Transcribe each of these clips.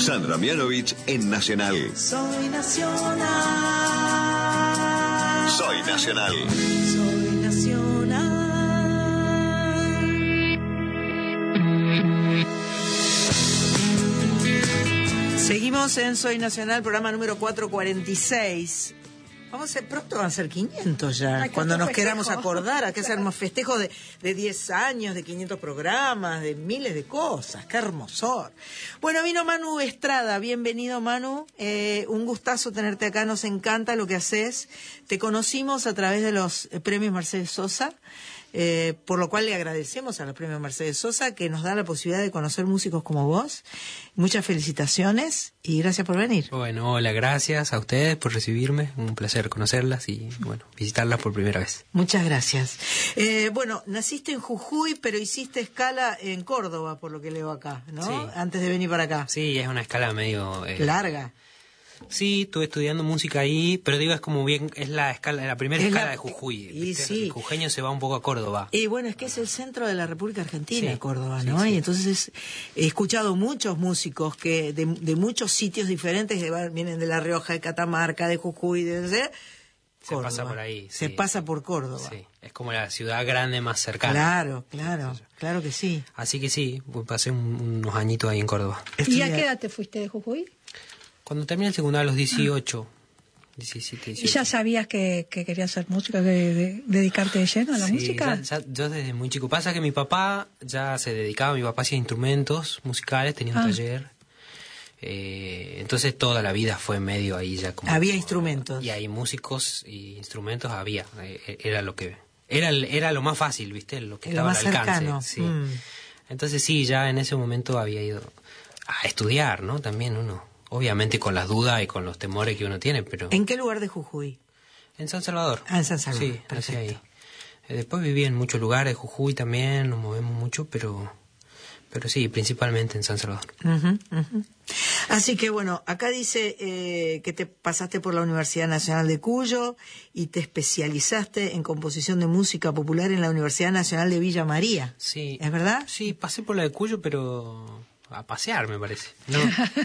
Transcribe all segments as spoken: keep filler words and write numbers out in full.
Sandra Mianovich en Nacional. Soy Nacional. Soy Nacional. Soy Nacional. Seguimos en Soy Nacional, programa número cuatrocientos cuarenta y seis. Vamos a, pronto van a ser quinientos ya. Ay, cuando nos festejo. Queramos acordar, hay que hacer unos festejos de, de diez años, de quinientos programas, de miles de cosas. ¡Qué hermosor! Bueno, vino Manu Estrada. Bienvenido, Manu. Eh, un gustazo tenerte acá. Nos encanta lo que haces. Te conocimos a través de los premios Mercedes Sosa. Eh, por lo cual le agradecemos a los premios Mercedes Sosa que nos da la posibilidad de conocer músicos como vos. Muchas felicitaciones y gracias por venir. Bueno, hola, gracias a ustedes por recibirme, un placer conocerlas y bueno, visitarlas por primera vez. Muchas gracias. Eh, bueno, naciste en Jujuy, pero hiciste escala en Córdoba, por lo que leo acá, ¿no? Sí. Antes de venir para acá. Sí, es una escala medio... Eh, larga. Sí, estuve estudiando música ahí, pero digo, es como bien, es la escala, la primera es escala la, de Jujuy. Y sí. El jujeño se va un poco a Córdoba. Y bueno, es que es el centro de la República Argentina, sí, Córdoba, ¿no? Sí, sí. Y entonces he escuchado muchos músicos que de, de muchos sitios diferentes, que vienen de La Rioja, de Catamarca, de Jujuy, de... de Se Córdoba. pasa por ahí. Se sí. pasa por Córdoba. Sí, es como la ciudad grande más cercana. Claro, claro, sí, sí. Claro que sí. Así que sí, pasé un, unos añitos ahí en Córdoba. ¿Y a qué edad te fuiste de Jujuy? Cuando terminé el secundario a los dieciocho, diecisiete, dieciocho. ¿Y ya sabías que, que querías hacer música, que de, dedicarte de lleno a la sí, música? Ya, ya, yo desde muy chico. Pasa que mi papá ya se dedicaba, mi papá hacía instrumentos musicales, tenía un ah. taller. Eh, entonces toda la vida fue medio ahí ya como... Había instrumentos. Y hay músicos y instrumentos había. Era lo que... Era, era lo más fácil, ¿viste? Lo que estaba al alcance. Sí. Mm. Entonces sí, ya en ese momento había ido a estudiar, ¿no? También uno... Obviamente con las dudas y con los temores que uno tiene, pero... ¿En qué lugar de Jujuy? En San Salvador. Ah, en San Salvador. Sí, perfecto. Ahí. Después viví en muchos lugares, Jujuy también, nos movemos mucho, pero pero sí, principalmente en San Salvador. Uh-huh, uh-huh. Así que bueno, acá dice eh, que te pasaste por la Universidad Nacional de Cuyo y te especializaste en composición de música popular en la Universidad Nacional de Villa María. Sí. ¿Es verdad? Sí, pasé por la de Cuyo, pero... a pasear, me parece. No,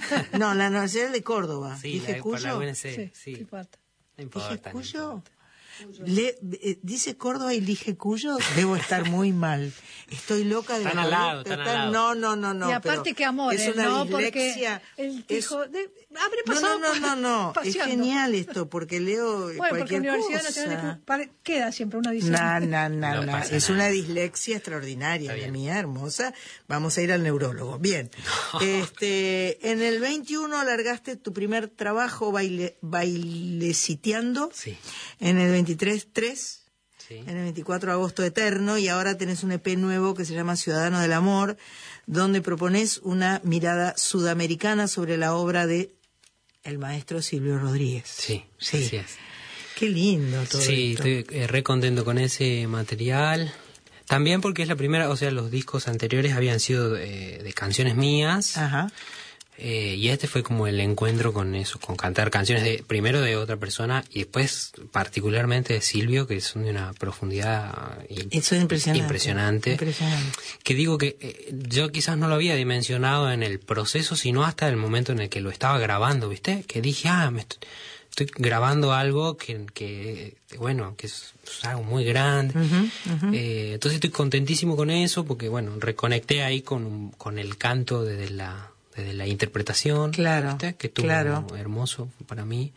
no la Universidad de Córdoba. Sí, ¿Dije la, Cuyo? La U N C, sí. sí. No importa. No importa. ¿Dije Cuyo? No importa. Le, eh, dice Córdoba y dije Cuyo, debo estar muy mal. Estoy loca de Están la al lado, están al lado. No, no, no, no. Y aparte que amor, es una ¿no? dislexia. Porque el es... hijo de... habré pasado No, no, no, no, no. Es genial esto, porque leo bueno, cualquier porque la Universidad cosa. Nacional de Cuyo queda siempre una dislexia. No, no, no, no, no. pasa Es nada. una dislexia extraordinaria, la mía, hermosa. Vamos a ir al neurólogo. Bien. No. Este, en el veintiuno largaste tu primer trabajo baile, baileciteando. Sí. En el veintitrés, tres. Sí. En el veinticuatro Agosto Eterno, y ahora tenés un E P nuevo que se llama Ciudadano del Amor, donde propones una mirada sudamericana sobre la obra de el maestro Silvio Rodríguez. Sí, sí. Así es. Qué lindo todo sí, esto. Sí, estoy eh, re contento con ese material. También porque es la primera, o sea, los discos anteriores habían sido eh, de canciones mías. Ajá. Eh, y este fue como el encuentro con eso, con cantar canciones de primero de otra persona y después particularmente de Silvio, que son de una profundidad eso es impresionante, impresionante, impresionante. Que digo que eh, yo quizás no lo había dimensionado en el proceso, sino hasta el momento en el que lo estaba grabando, ¿viste? Que dije, ah, me estoy, estoy grabando algo que, que bueno, que es, es algo muy grande. Uh-huh, uh-huh. Eh, entonces estoy contentísimo con eso porque, bueno, reconecté ahí con, con el canto desde la... desde la interpretación, claro, ¿viste? Que estuvo claro. hermoso para mí.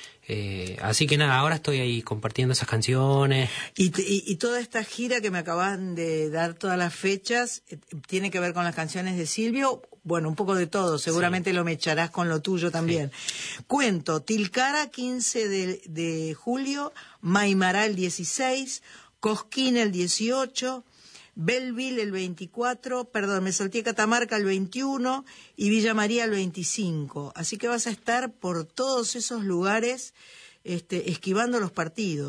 Eh, así que nada, ahora estoy ahí compartiendo esas canciones. Y, y, y toda esta gira que me acaban de dar todas las fechas, eh, ¿tiene que ver con las canciones de Silvio? Bueno, un poco de todo, seguramente sí. Lo mecharás con lo tuyo también. Sí. Cuento, Tilcara quince de, de julio, Maimará el dieciséis, Cosquín el dieciocho... Belleville el veinticuatro, perdón, me salté Catamarca el veintiuno y Villa María el veinticinco. Así que vas a estar por todos esos lugares este, esquivando los partidos.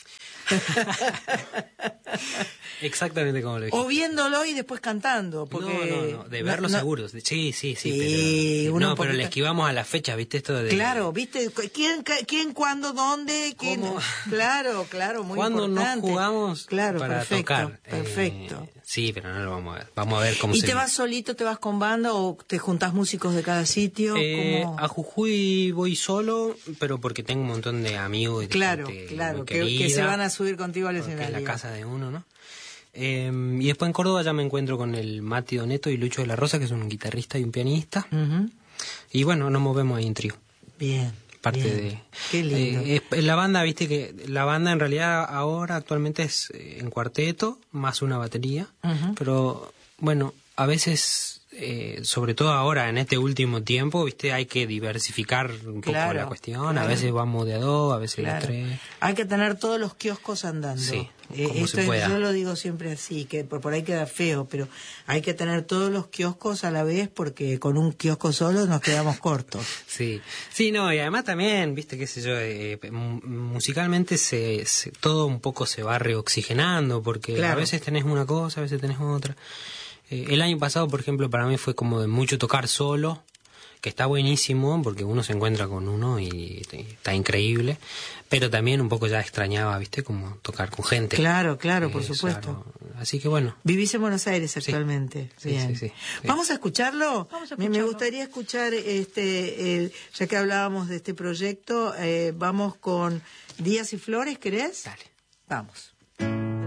Exactamente como lo dijiste. O viéndolo y después cantando. Porque no, no, no, de verlo no, seguro. Sí, sí, sí. sí pero, uno no, pero porque... le esquivamos a la fecha, ¿viste? Esto de... Claro, ¿viste? ¿Quién, quién cuándo, dónde? Quién... ¿Cómo? Claro, claro, muy ¿Cuándo importante. nos jugamos claro, para perfecto, tocar? Perfecto. Eh, sí, pero no lo vamos a ver. Vamos a ver cómo ¿Y se... te vas solito, te vas con banda o te juntás músicos de cada sitio? Eh, ¿Cómo? a Jujuy voy solo, pero porque tengo un montón de amigos y de Claro, gente claro, muy que, querida, que se van a subir contigo al porque escenario. es la casa de uno, ¿no? Eh, y después en Córdoba ya me encuentro con el Mati Doneto y Lucho de la Rosa, que son un guitarrista y un pianista. Uh-huh. Y bueno, nos movemos ahí en trío. Bien. Parte bien. de... Qué lindo. Eh, es, la banda, viste que la banda en realidad ahora actualmente es en cuarteto, más una batería. Uh-huh. Pero bueno, a veces... Eh, sobre todo ahora en este último tiempo, viste, hay que diversificar un claro, poco la cuestión. Claro. A veces vamos de a dos, a veces claro. de tres. Hay que tener todos los kioscos andando. Sí, eh, como esto se es, pueda. yo lo digo siempre así, que por, por ahí queda feo, pero hay que tener todos los kioscos a la vez porque con un kiosco solo nos quedamos cortos. Sí, sí, no, y además también, viste, qué sé yo, eh, musicalmente se, se, todo un poco se va reoxigenando porque claro. a veces tenés una cosa, a veces tenés otra. El año pasado, por ejemplo, para mí fue como de mucho tocar solo, que está buenísimo porque uno se encuentra con uno y, y está increíble, pero también un poco ya extrañaba, ¿viste? Como tocar con gente. Claro, claro, eh, por supuesto. Claro. Así que bueno. Vivís en Buenos Aires actualmente. Sí, Bien. sí, sí, sí, sí. ¿Vamos a escucharlo? Vamos a Me, escucharlo. me gustaría escuchar, este, el, ya que hablábamos de este proyecto, eh, vamos con Días y Flores, ¿querés? Dale. Vamos.